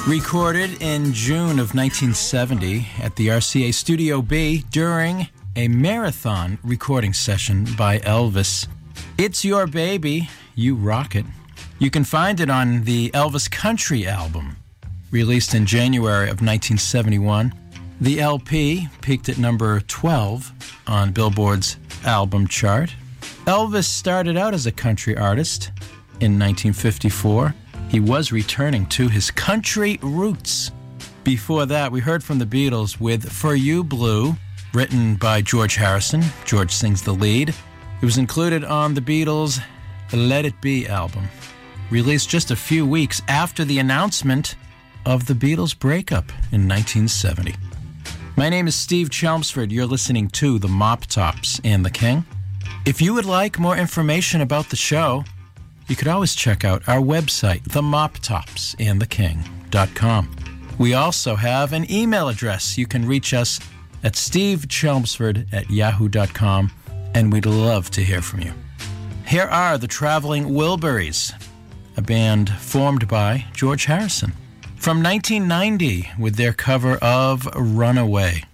Recorded in June of 1970 at the RCA Studio B during a marathon recording session by Elvis. It's Your Baby, You Rock It. You can find it on the Elvis Country album, released in January of 1971. The LP peaked at number 12 on Billboard's album chart. Elvis started out as a country artist in 1954. He was returning to his country roots. Before that, we heard from the Beatles with For You Blue, written by George Harrison. George sings the lead. It was included on the Beatles' Let It Be album, released just a few weeks after the announcement of the Beatles' breakup in 1970. My name is Steve Chelmsford. You're listening to The Mop Tops and the King. If you would like more information about the show, you could always check out our website, themoptopsandtheking.com. We also have an email address. You can reach us at stevechelmsford@yahoo.com, and we'd love to hear from you. Here are the Traveling Wilburys, a band formed by George Harrison, from 1990 with their cover of Runaway.